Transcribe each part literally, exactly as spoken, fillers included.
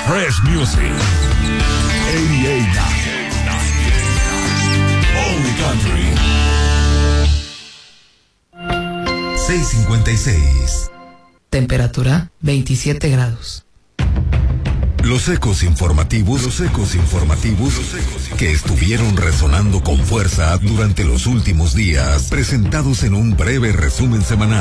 Fresh Music. ochenta y ocho Only Country. seis cincuenta y seis. Temperatura veintisiete grados. Los ecos informativos, los ecos informativos, los ecos que estuvieron resonando con fuerza durante los últimos días, presentados en un breve resumen semanal.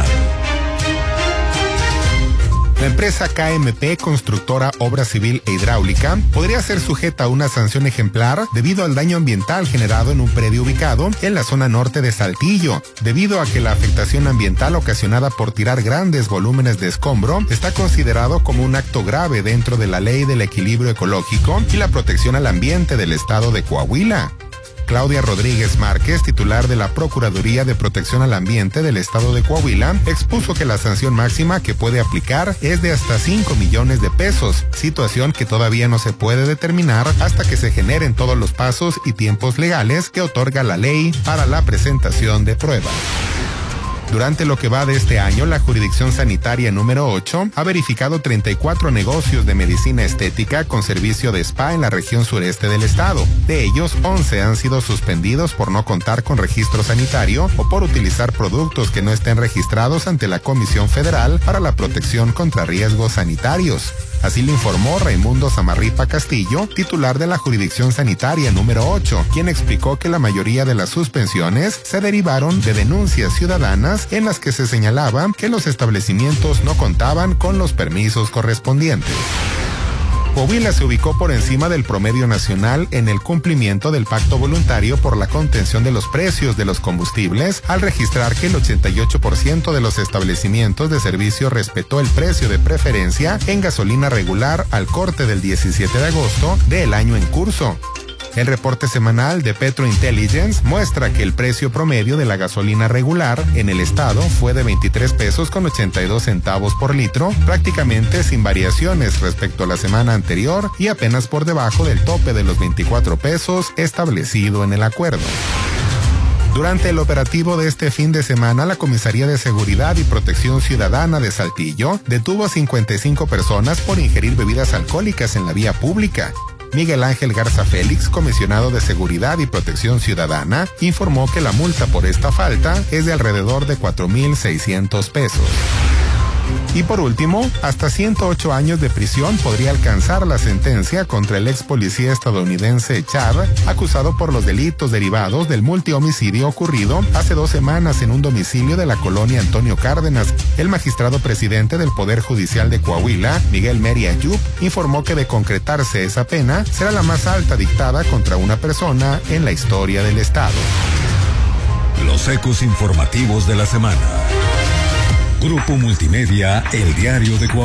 La empresa K M P, constructora, obra civil e hidráulica, podría ser sujeta a una sanción ejemplar debido al daño ambiental generado en un predio ubicado en la zona norte de Saltillo, debido a que la afectación ambiental ocasionada por tirar grandes volúmenes de escombro está considerado como un acto grave dentro de la Ley del Equilibrio Ecológico y la Protección al Ambiente del Estado de Coahuila. Claudia Rodríguez Márquez, titular de la Procuraduría de Protección al Ambiente del Estado de Coahuila, expuso que la sanción máxima que puede aplicar es de hasta cinco millones de pesos, situación que todavía no se puede determinar hasta que se generen todos los pasos y tiempos legales que otorga la ley para la presentación de pruebas. Durante lo que va de este año, la Jurisdicción Sanitaria número ocho ha verificado treinta y cuatro negocios de medicina estética con servicio de spa en la región sureste del estado. De ellos, once han sido suspendidos por no contar con registro sanitario o por utilizar productos que no estén registrados ante la Comisión Federal para la Protección contra Riesgos Sanitarios. Así lo informó Raimundo Zamarripa Castillo, titular de la Jurisdicción Sanitaria número ocho, quien explicó que la mayoría de las suspensiones se derivaron de denuncias ciudadanas en las que se señalaba que los establecimientos no contaban con los permisos correspondientes. Coahuila se ubicó por encima del promedio nacional en el cumplimiento del pacto voluntario por la contención de los precios de los combustibles, al registrar que el ochenta y ocho por ciento de los establecimientos de servicio respetó el precio de preferencia en gasolina regular al corte del diecisiete de agosto del año en curso. El reporte semanal de Petro Intelligence muestra que el precio promedio de la gasolina regular en el estado fue de veintitrés pesos con ochenta y dos centavos por litro, prácticamente sin variaciones respecto a la semana anterior y apenas por debajo del tope de los veinticuatro pesos establecido en el acuerdo. Durante el operativo de este fin de semana, la Comisaría de Seguridad y Protección Ciudadana de Saltillo detuvo a cincuenta y cinco personas por ingerir bebidas alcohólicas en la vía pública. Miguel Ángel Garza Félix, comisionado de Seguridad y Protección Ciudadana, informó que la multa por esta falta es de alrededor de cuatro mil seiscientos pesos. Y por último, hasta ciento ocho años de prisión podría alcanzar la sentencia contra el ex policía estadounidense Chad, acusado por los delitos derivados del multihomicidio ocurrido hace dos semanas en un domicilio de la colonia Antonio Cárdenas. El magistrado presidente del Poder Judicial de Coahuila, Miguel Meri Ayub, informó que de concretarse esa pena, será la más alta dictada contra una persona en la historia del estado. Los ecos informativos de la semana. Grupo Multimedia, El Diario de Coahuila.